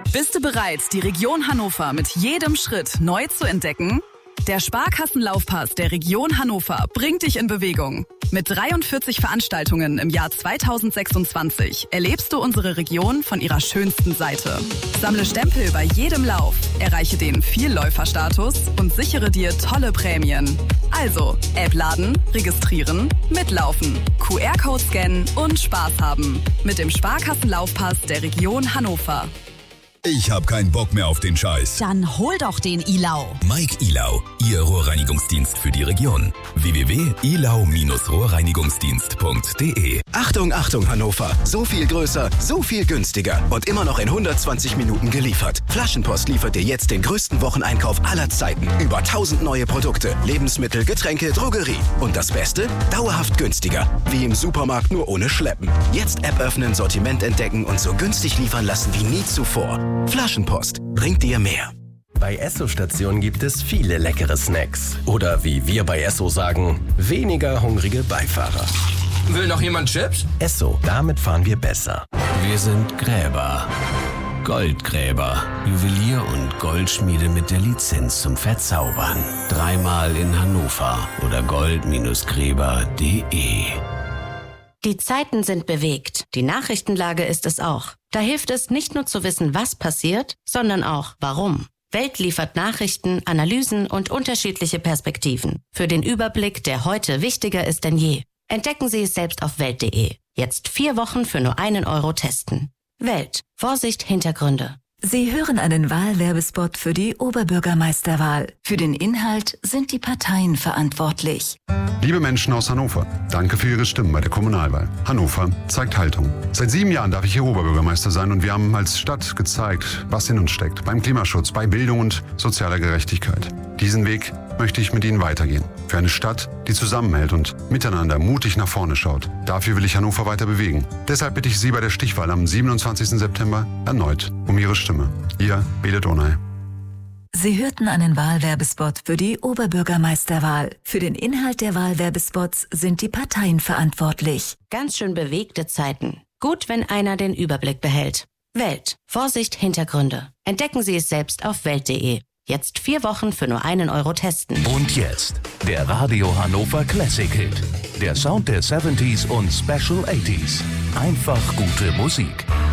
Bist du bereit, die Region Hannover mit jedem Schritt neu zu entdecken? Der Sparkassenlaufpass der Region Hannover bringt dich in Bewegung. Mit 43 Veranstaltungen im Jahr 2026 erlebst du unsere Region von ihrer schönsten Seite. Sammle Stempel bei jedem Lauf, erreiche den Vielläuferstatus und sichere dir tolle Prämien. Also, App laden, registrieren, mitlaufen, QR-Code scannen und Spaß haben. Mit dem Sparkassenlaufpass der Region Hannover. Ich hab keinen Bock mehr auf den Scheiß. Dann hol doch den Ilau. Mike Ilau, Ihr Rohrreinigungsdienst für die Region. www.ilau-rohrreinigungsdienst.de. Achtung, Achtung Hannover. So viel größer, so viel günstiger und immer noch in 120 Minuten geliefert. Flaschenpost liefert dir jetzt den größten Wocheneinkauf aller Zeiten. Über 1000 neue Produkte, Lebensmittel, Getränke, Drogerie. Und das Beste? Dauerhaft günstiger. Wie im Supermarkt, nur ohne Schleppen. Jetzt App öffnen, Sortiment entdecken und so günstig liefern lassen wie nie zuvor. Flaschenpost bringt dir mehr. Bei Esso-Stationen gibt es viele leckere Snacks. Oder wie wir bei Esso sagen, weniger hungrige Beifahrer. Will noch jemand Chips? Esso, damit fahren wir besser. Wir sind Gräber. Goldgräber. Juwelier und Goldschmiede mit der Lizenz zum Verzaubern. 3-mal in Hannover oder gold-gräber.de. Die Zeiten sind bewegt. Die Nachrichtenlage ist es auch. Da hilft es nicht nur zu wissen, was passiert, sondern auch warum. Welt liefert Nachrichten, Analysen und unterschiedliche Perspektiven. Für den Überblick, der heute wichtiger ist denn je. Entdecken Sie es selbst auf Welt.de. Jetzt 4 Wochen für nur 1 Euro testen. Welt. Vorsicht, Hintergründe. Sie hören einen Wahlwerbespot für die Oberbürgermeisterwahl. Für den Inhalt sind die Parteien verantwortlich. Liebe Menschen aus Hannover, danke für Ihre Stimmen bei der Kommunalwahl. Hannover zeigt Haltung. Seit 7 Jahren darf ich hier Oberbürgermeister sein und wir haben als Stadt gezeigt, was in uns steckt. Beim Klimaschutz, bei Bildung und sozialer Gerechtigkeit. Diesen Weg möchte ich mit Ihnen weitergehen. Für eine Stadt, die zusammenhält und miteinander mutig nach vorne schaut. Dafür will ich Hannover weiter bewegen. Deshalb bitte ich Sie bei der Stichwahl am 27. September erneut um Ihre Stimme. Ihr Bele Donay. Sie hörten einen Wahlwerbespot für die Oberbürgermeisterwahl. Für den Inhalt der Wahlwerbespots sind die Parteien verantwortlich. Ganz schön bewegte Zeiten. Gut, wenn einer den Überblick behält. Welt. Vorsicht, Hintergründe. Entdecken Sie es selbst auf Welt.de. Jetzt 4 Wochen für nur 1 Euro testen. Und jetzt der Radio Hannover Classic Hit. Der Sound der 70s und Special 80s. Einfach gute Musik.